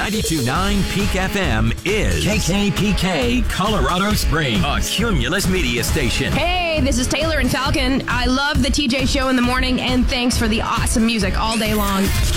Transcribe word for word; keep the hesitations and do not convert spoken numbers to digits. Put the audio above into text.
ninety-two point nine Peak F M is K K P K Colorado Springs, a Cumulus media station. Hey, this is Taylor and Falcon. I love the T J Show in the morning, and thanks for the awesome music all day long.